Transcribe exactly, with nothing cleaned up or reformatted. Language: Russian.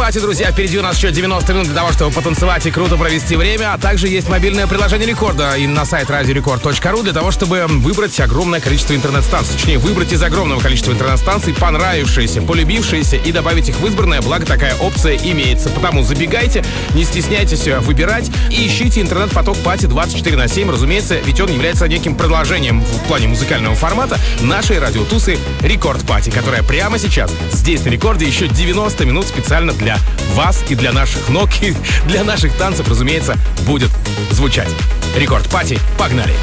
Пати, друзья, впереди у нас еще девяносто минут для того, чтобы потанцевать и круто провести время, а также есть мобильное приложение Рекорда и на сайт радио рекорд точка ру для того, чтобы выбрать огромное количество интернет-станций. Точнее, выбрать из огромного количества интернет-станций понравившиеся, полюбившиеся и добавить их в избранное, благо такая опция имеется. Потому забегайте, не стесняйтесь выбирать и ищите интернет-поток Пати двадцать четыре на семь, разумеется, ведь он является неким продолжением в плане музыкального формата нашей радиотусы Рекорд Пати, которая прямо сейчас здесь на Рекорде еще девяносто минут специально для вас и для наших ног, и для наших танцев, разумеется, будет звучать. Рекорд Пати, погнали!